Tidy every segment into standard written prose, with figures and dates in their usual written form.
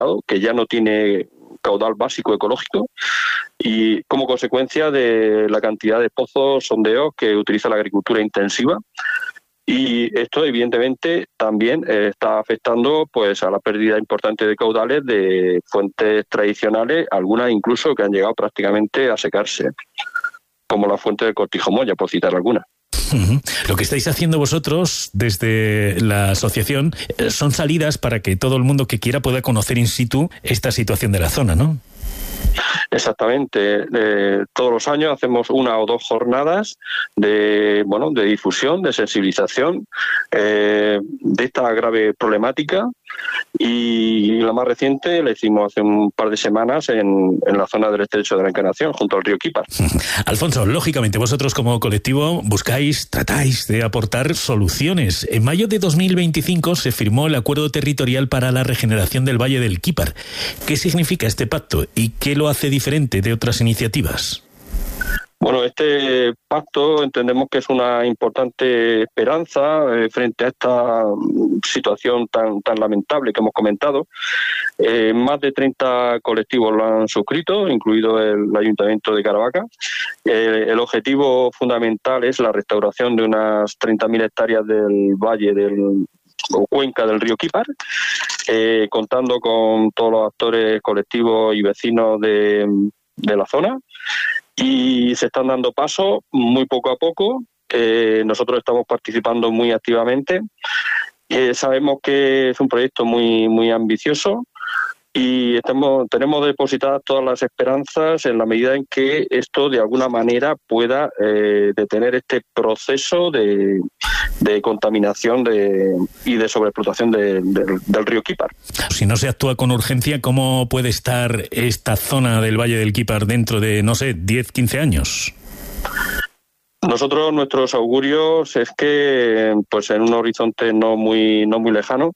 que ya no tiene caudal básico ecológico y como consecuencia de la cantidad de pozos, sondeos que utiliza la agricultura intensiva. Y esto evidentemente también está afectando pues a la pérdida importante de caudales de fuentes tradicionales, algunas incluso que han llegado prácticamente a secarse, como la fuente del Cortijo Moya, por citar alguna. Lo que estáis haciendo vosotros desde la asociación son salidas para que todo el mundo que quiera pueda conocer in situ esta situación de la zona, ¿no? Exactamente. Todos los años hacemos 1 o 2 jornadas de difusión, de sensibilización de esta grave problemática, y la más reciente la hicimos hace un par de semanas en la zona del estrecho de la Encarnación, junto al río Quípar. Alfonso, lógicamente vosotros como colectivo tratáis de aportar soluciones. En mayo de 2025 se firmó el Acuerdo Territorial para la Regeneración del Valle del Quípar. ¿Qué significa este pacto y qué lo hace diferente de otras iniciativas? Bueno, este pacto entendemos que es una importante esperanza frente a esta situación tan lamentable que hemos comentado. Más de 30 colectivos lo han suscrito, incluido el Ayuntamiento de Caravaca. El objetivo fundamental es la restauración de unas 30.000 hectáreas del valle o cuenca del río Quípar, contando con todos los actores colectivos y vecinos de la zona. Y se están dando pasos muy poco a poco. Nosotros estamos participando muy activamente. Sabemos que es un proyecto muy, muy ambicioso y tenemos depositadas todas las esperanzas en la medida en que esto de alguna manera pueda detener este proceso de contaminación y de sobreexplotación del río Quípar. Si no se actúa con urgencia, ¿cómo puede estar esta zona del Valle del Quípar dentro de, 10, 15 años? Nuestros augurios es que pues en un horizonte no muy lejano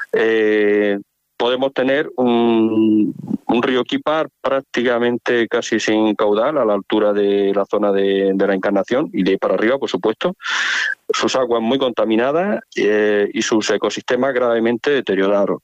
podemos tener un río Quípar prácticamente casi sin caudal a la altura de la zona de la Encarnación y de ahí para arriba, por supuesto. Sus aguas muy contaminadas y sus ecosistemas gravemente deteriorados,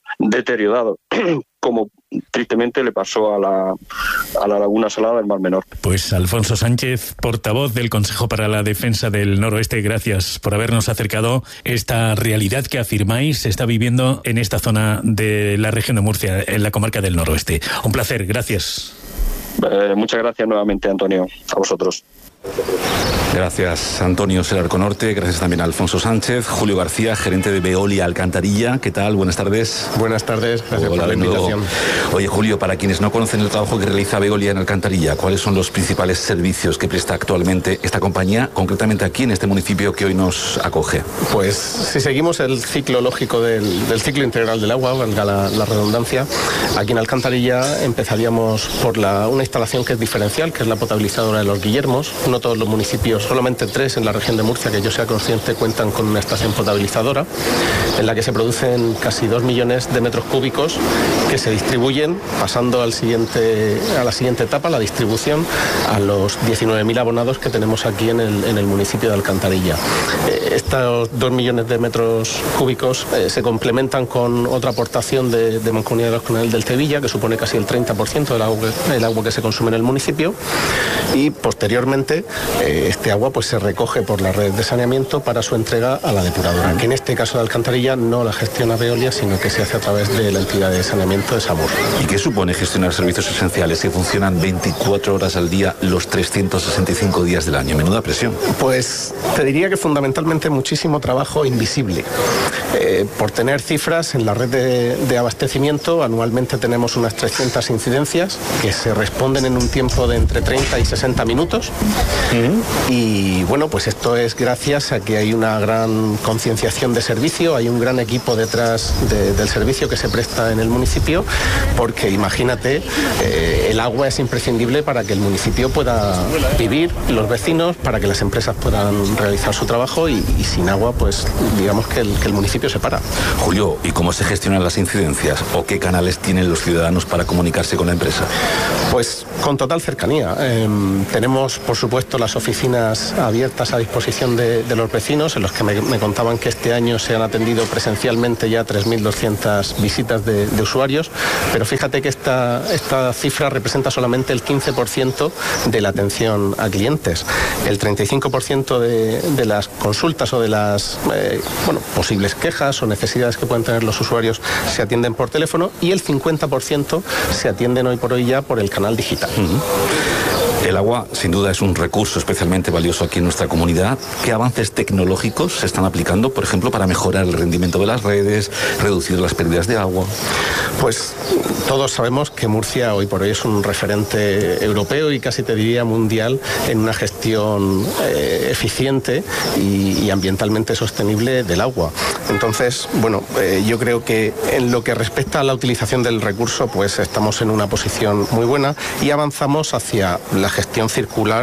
como tristemente le pasó a la laguna salada del Mar Menor. Pues Alfonso Sánchez, portavoz del Consejo para la Defensa del Noroeste, gracias por habernos acercado esta realidad que afirmáis se está viviendo en esta zona de la región de Murcia, en la comarca del Noroeste. Un placer, gracias. Muchas gracias nuevamente, Antonio, a vosotros. Gracias, Antonio Selarco Norte, gracias también a Alfonso Sánchez. Julio García, gerente de Veolia Alcantarilla, ¿qué tal? Buenas tardes. Buenas tardes, gracias por la invitación. Oye, Julio, para quienes no conocen el trabajo que realiza Veolia en Alcantarilla, ¿cuáles son los principales servicios que presta actualmente esta compañía, concretamente aquí en este municipio que hoy nos acoge? Pues si seguimos el ciclo lógico del ciclo integral del agua, valga la redundancia, aquí en Alcantarilla empezaríamos por una instalación que es diferencial, que es la potabilizadora de Los Guillermos. No todos los municipios, solamente 3 en la región de Murcia, que yo sea consciente, cuentan con una estación potabilizadora en la que se producen casi 2 millones de metros cúbicos que se distribuyen, pasando a la siguiente etapa, la distribución a los 19.000 abonados que tenemos aquí en el municipio de Alcantarilla. Estos 2 millones de metros cúbicos se complementan con otra aportación de Mancomunidad de los Canales del Sevilla, que supone casi el 30% del agua que se consume en el municipio, y posteriormente este agua pues se recoge por la red de saneamiento para su entrega a la depuradora, que en este caso de Alcantarilla no la gestiona Veolia, sino que se hace a través de la entidad de saneamiento de Samur. ¿Y qué supone gestionar servicios esenciales que funcionan 24 horas al día los 365 días del año? Menuda presión. Pues te diría que fundamentalmente muchísimo trabajo invisible. Por tener cifras, en la red de abastecimiento anualmente tenemos unas 300 incidencias que se responden en un tiempo de entre 30 y 60 minutos. Y bueno, pues esto es gracias a que hay una gran concienciación de servicio, hay un gran equipo detrás del servicio que se presta en el municipio, porque imagínate, el agua es imprescindible para que el municipio pueda vivir, los vecinos, para que las empresas puedan realizar su trabajo y sin agua, pues digamos que el municipio municipio se para. Julio, ¿y cómo se gestionan las incidencias o qué canales tienen los ciudadanos para comunicarse con la empresa? Pues con total cercanía. Tenemos, por supuesto, las oficinas abiertas a disposición de los vecinos, en los que me contaban que este año se han atendido presencialmente ya 3.200 visitas de usuarios, pero fíjate que esta cifra representa solamente el 15% de la atención a clientes. El 35% de las consultas o de las posibles quejas o necesidades que pueden tener los usuarios se atienden por teléfono, y el 50% se atienden hoy por hoy ya por el canal digital. El agua, sin duda, es un recurso especialmente valioso aquí en nuestra comunidad. ¿Qué avances tecnológicos se están aplicando, por ejemplo, para mejorar el rendimiento de las redes, reducir las pérdidas de agua? Pues todos sabemos que Murcia hoy por hoy es un referente europeo y casi te diría mundial en una gestión eficiente y ambientalmente sostenible del agua. Entonces, yo creo que en lo que respecta a la utilización del recurso, pues estamos en una posición muy buena y avanzamos hacia la gestión circular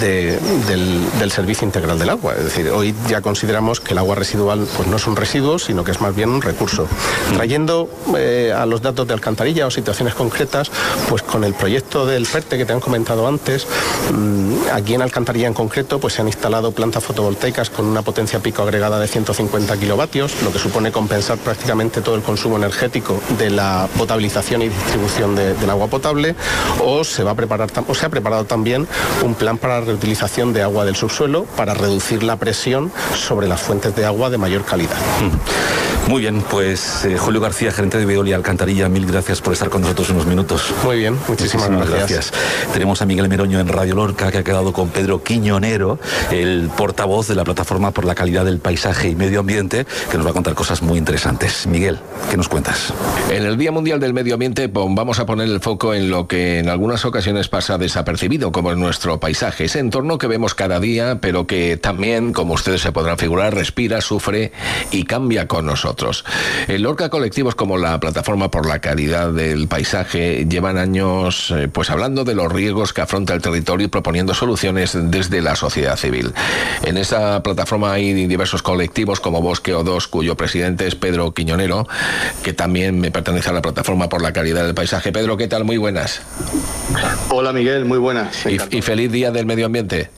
del servicio integral del agua. Es decir, hoy ya consideramos que el agua residual pues no es un residuo, sino que es más bien un recurso. Trayendo a los datos de Alcantarilla o situaciones concretas, pues con el proyecto del PERTE que te han comentado antes, aquí en Alcantarilla en concreto, pues se han instalado plantas fotovoltaicas con una potencia pico agregada de 150 kilovatios, lo que supone compensar prácticamente todo el consumo energético de la potabilización y distribución del agua potable, o se ha preparado también un plan para la reutilización de agua del subsuelo para reducir la presión sobre las fuentes de agua de mayor calidad. Muy bien, pues Julio García, gerente de Veolia Alcantarilla, mil gracias por estar con nosotros unos minutos. Muy bien, muchísimas gracias. Tenemos a Miguel Meroño en Radio Lorca, que ha quedado con Pedro Quiñonero, el portavoz de la Plataforma por la Calidad del Paisaje y Medio Ambiente, que nos va a contar cosas muy interesantes. Miguel, ¿qué nos cuentas? En el Día Mundial del Medio Ambiente vamos a poner el foco en lo que en algunas ocasiones pasa desapercibido, como en nuestro paisaje, ese entorno que vemos cada día, pero que también, como ustedes se podrán figurar, respira, sufre y cambia con nosotros. En Lorca, colectivos como la Plataforma por la Calidad del Paisaje llevan años pues hablando de los riesgos que afronta el territorio y proponiendo soluciones desde la sociedad civil. En esa plataforma hay diversos colectivos como Bosque O2, cuyo presidente es Pedro Quiñonero, que también me pertenece a la Plataforma por la Calidad del Paisaje. Pedro, ¿qué tal? Muy buenas. Hola Miguel, muy buenas. Y feliz Día del Medio Ambiente.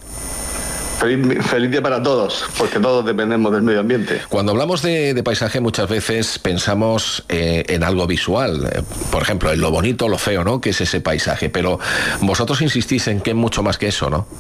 Feliz día para todos, porque todos dependemos del medio ambiente. Cuando hablamos de paisaje muchas veces pensamos en algo visual, por ejemplo, en lo bonito, lo feo, ¿no? Que es ese paisaje, pero vosotros insistís en que es mucho más que eso, ¿no?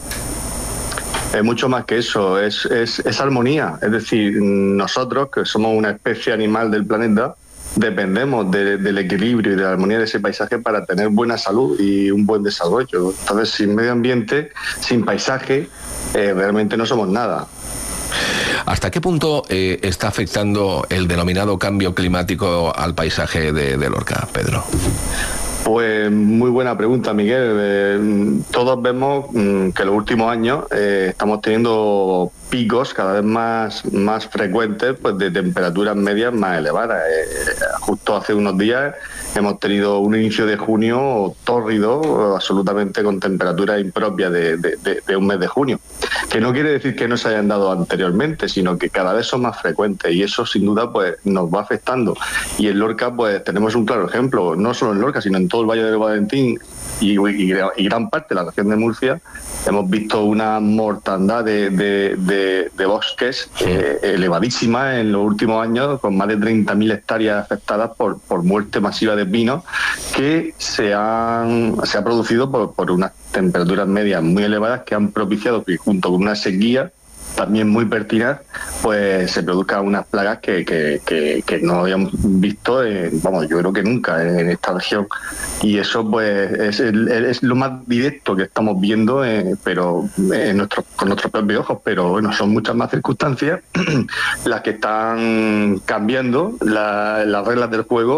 Es mucho más que eso, es armonía. Es decir, nosotros, que somos una especie animal del planeta, dependemos del equilibrio y de la armonía de ese paisaje para tener buena salud y un buen desarrollo. Entonces, sin medio ambiente, sin paisaje, realmente no somos nada. ¿Hasta qué punto está afectando el denominado cambio climático al paisaje de Lorca, Pedro? Pues muy buena pregunta, Miguel. Todos vemos que en los últimos años estamos teniendo picos cada vez más frecuentes, pues de temperaturas medias más elevadas. Justo hace unos días hemos tenido un inicio de junio tórrido, absolutamente con temperaturas impropias de un mes de junio. Que no quiere decir que no se hayan dado anteriormente, sino que cada vez son más frecuentes, y eso sin duda pues nos va afectando. Y en Lorca pues tenemos un claro ejemplo, no solo en Lorca, sino en todo el Valle del Valentín y gran parte de la región de Murcia. Hemos visto una mortandad de bosques elevadísima en los últimos años, con más de 30.000 hectáreas afectadas por muerte masiva de pinos, que se ha producido por unas temperaturas medias muy elevadas que han propiciado que, junto con una sequía también muy pertinaz, pues se produzcan unas plagas que no habíamos visto, yo creo que nunca en esta región. Y eso pues es lo más directo que estamos viendo, pero con nuestros propios ojos. Pero bueno, son muchas más circunstancias las que están cambiando las reglas del juego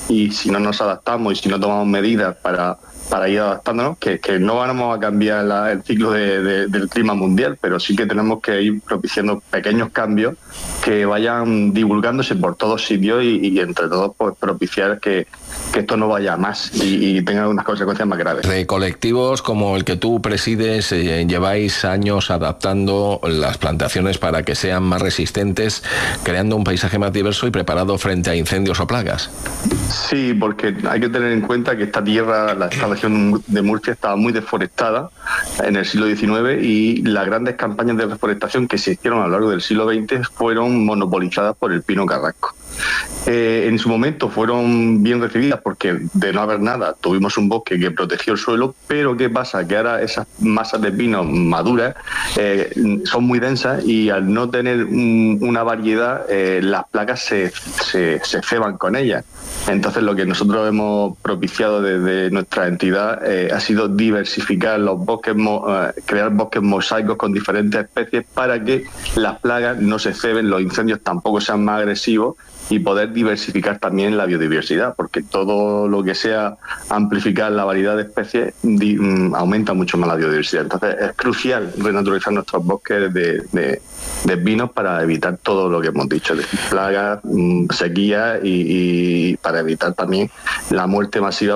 y si no nos adaptamos y si no tomamos medidas para ir adaptándonos, que no vamos a cambiar el ciclo del clima mundial, pero sí que tenemos que ir propiciando pequeños cambios que vayan divulgándose por todos sitios y entre todos pues propiciar que esto no vaya más y tenga unas consecuencias más graves. De colectivos como el que tú presides, lleváis años adaptando las plantaciones para que sean más resistentes, creando un paisaje más diverso y preparado frente a incendios o plagas. Sí, porque hay que tener en cuenta que esta tierra, esta región de Murcia, estaba muy deforestada en el siglo XIX y las grandes campañas de reforestación que se hicieron a lo largo del siglo XX fueron monopolizadas por el pino carrasco. En su momento fueron bien recibidas porque de no haber nada tuvimos un bosque que protegió el suelo, pero ¿qué pasa? Que ahora esas masas de pino maduras son muy densas y al no tener una variedad las plagas se ceban con ellas. Entonces lo que nosotros hemos propiciado desde nuestra entidad ha sido diversificar los bosques, crear bosques mosaicos con diferentes especies para que las plagas no se ceben, los incendios tampoco sean más agresivos y poder diversificar también la biodiversidad, porque todo lo que sea amplificar la variedad de especies aumenta mucho más la biodiversidad. Entonces es crucial renaturalizar nuestros bosques de pinos para evitar todo lo que hemos dicho, de plagas, sequías y para evitar también la muerte masiva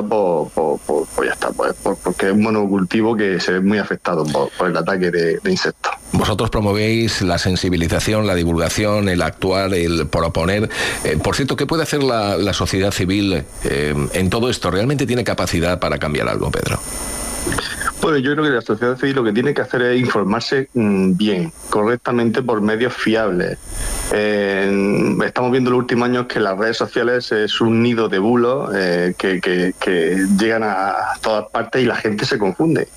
porque es un monocultivo que se ve muy afectado por el ataque de insectos. Vosotros promovéis la sensibilización, la divulgación, el actuar, el proponer. Por cierto, ¿qué puede hacer la sociedad civil en todo esto? ¿Realmente tiene capacidad para cambiar algo, Pedro? Bueno, yo creo que la sociedad civil lo que tiene que hacer es informarse bien, correctamente, por medios fiables. Estamos viendo en los últimos años que las redes sociales es un nido de bulos que llegan a todas partes y la gente se confunde.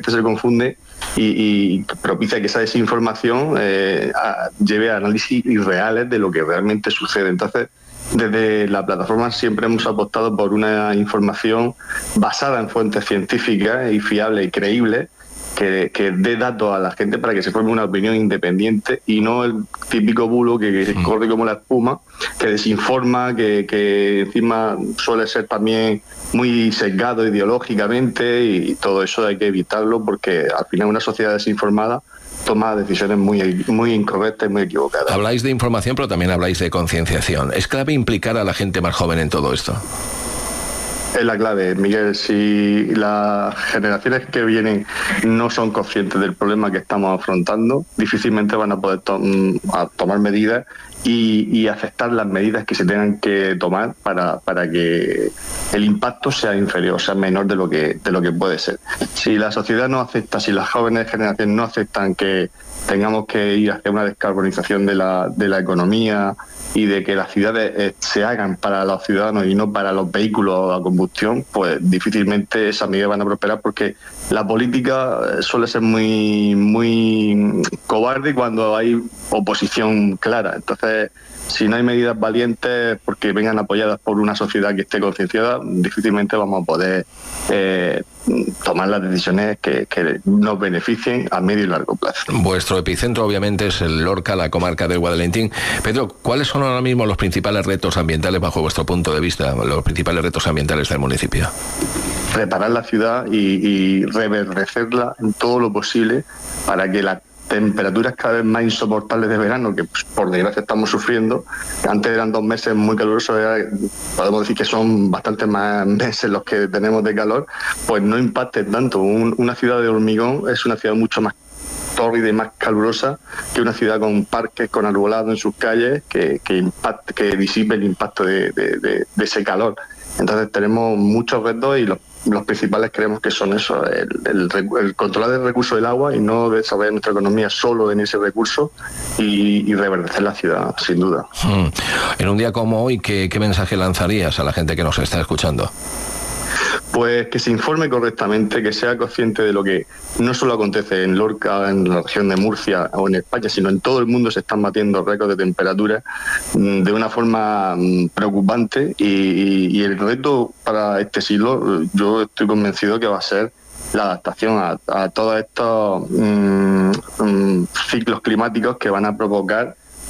Y propicia que esa desinformación lleve a análisis irreales de lo que realmente sucede. Entonces, desde la plataforma siempre hemos apostado por una información basada en fuentes científicas y fiables y creíbles, que dé datos a la gente para que se forme una opinión independiente y no el típico bulo que corre como la espuma, que desinforma, que encima suele ser también muy sesgado ideológicamente, y todo eso hay que evitarlo porque al final una sociedad desinformada toma decisiones muy incorrectas y muy equivocadas. Habláis de información, pero también habláis de concienciación. ¿Es clave implicar a la gente más joven en todo esto? Es la clave, Miguel. Si las generaciones que vienen no son conscientes del problema que estamos afrontando, difícilmente van a poder tomar medidas y aceptar las medidas que se tengan que tomar para que el impacto sea inferior, sea menor de lo que puede ser. Si la sociedad no acepta, si las jóvenes generaciones no aceptan que tengamos que ir hacia una descarbonización de la economía y de que las ciudades se hagan para los ciudadanos y no para los vehículos a combustión, pues difícilmente esas medidas van a prosperar, porque la política suele ser muy cobarde cuando hay oposición clara. Entonces, si no hay medidas valientes porque vengan apoyadas por una sociedad que esté concienciada, difícilmente vamos a poder tomar las decisiones que nos beneficien a medio y largo plazo. Vuestro epicentro obviamente es el Lorca, la comarca del Guadalentín. Pedro, ¿cuáles son ahora mismo los principales retos ambientales bajo vuestro punto de vista, los principales retos ambientales del municipio? Reparar la ciudad y reverdecerla en todo lo posible para que las temperaturas cada vez más insoportables de verano, que pues, por desgracia estamos sufriendo. Antes eran 2 meses muy calurosos, podemos decir que son bastante más meses los que tenemos de calor, pues no impacten tanto. Una ciudad de hormigón es una ciudad mucho más tórrida y más calurosa que una ciudad con parques, con arbolado en sus calles, que disipe el impacto de ese calor. Entonces tenemos muchos retos y los principales creemos que son eso, el controlar el recurso del agua y no desarrollar nuestra economía solo en ese recurso y reverdecer la ciudad, sin duda. En un día como hoy, ¿qué mensaje lanzarías a la gente que nos está escuchando? Pues que se informe correctamente, que sea consciente de lo que no solo acontece en Lorca, en la región de Murcia o en España, sino en todo el mundo se están batiendo récords de temperatura de una forma preocupante, y el reto para este siglo, yo estoy convencido que va a ser la adaptación a todos estos ciclos climáticos que van a provocar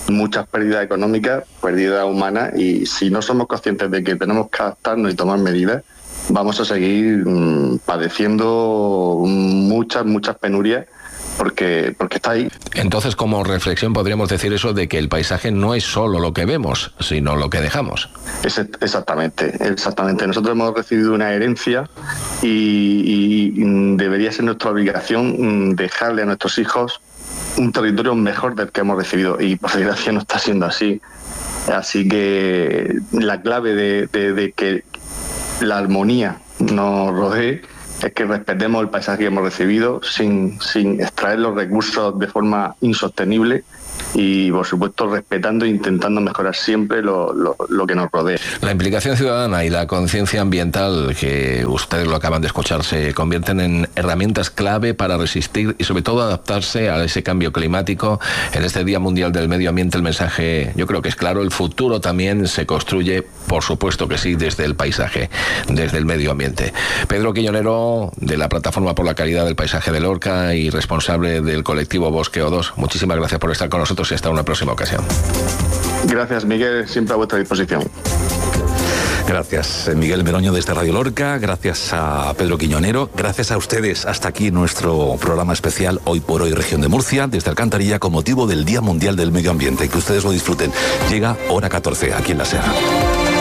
muchas pérdidas económicas, pérdidas humanas, y si no somos conscientes de que tenemos que adaptarnos y tomar medidas, vamos a seguir padeciendo muchas penurias porque está ahí. Entonces, como reflexión podríamos decir eso de que el paisaje no es solo lo que vemos, sino lo que dejamos. Exactamente. Nosotros hemos recibido una herencia y debería ser nuestra obligación dejarle a nuestros hijos un territorio mejor del que hemos recibido, y por desgracia no está siendo así. Así que la clave de que la armonía nos rodee es que respetemos el paisaje que hemos recibido sin extraer los recursos de forma insostenible, y por supuesto respetando e intentando mejorar siempre lo que nos rodea. La implicación ciudadana y la conciencia ambiental, que ustedes lo acaban de escuchar, se convierten en herramientas clave para resistir y sobre todo adaptarse a ese cambio climático. En este Día Mundial del Medio Ambiente el mensaje yo creo que es claro: el futuro también se construye, por supuesto que sí, desde el paisaje, desde el medio ambiente. Pedro Quiñonero, de la Plataforma por la Calidad del Paisaje de Lorca y responsable del colectivo Bosque O2, muchísimas gracias por estar con nosotros y hasta una próxima ocasión. Gracias, Miguel, siempre a vuestra disposición. Gracias, Miguel Meroño desde Radio Lorca, gracias a Pedro Quiñonero, gracias a ustedes. Hasta aquí nuestro programa especial Hoy por Hoy Región de Murcia, desde Alcantarilla, con motivo del Día Mundial del Medio Ambiente. Que ustedes lo disfruten. Llega hora 14 aquí en La SER.